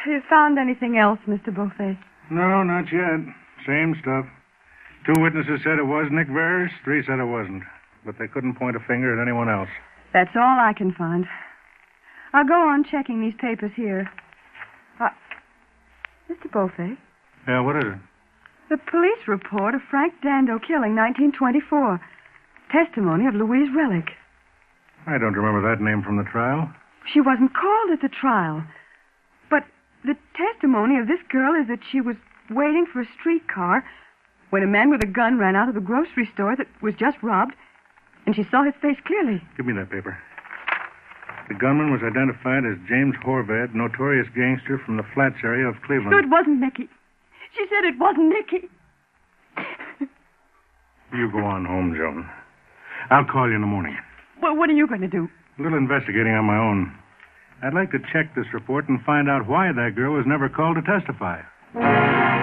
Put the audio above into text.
you found anything else, Mr. Beaufet? No, not yet. Same stuff. 2 witnesses said it was Nick Veres, 3 said it wasn't. But they couldn't point a finger at anyone else. That's all I can find. I'll go on checking these papers here. Mr. Beaufet? Yeah, what is it? The police report of Frank Dando killing, 1924. Testimony of Louise Relic. I don't remember that name from the trial. She wasn't called at the trial. But the testimony of this girl is that she was waiting for a streetcar when a man with a gun ran out of the grocery store that was just robbed, and she saw his face clearly. Give me that paper. The gunman was identified as James Horvath, notorious gangster from the Flats area of Cleveland. No, it wasn't Nicky. She said it wasn't Nicky. You go on home, Joan. I'll call you in the morning. Well, what are you going to do? A little investigating on my own. I'd like to check this report and find out why that girl was never called to testify.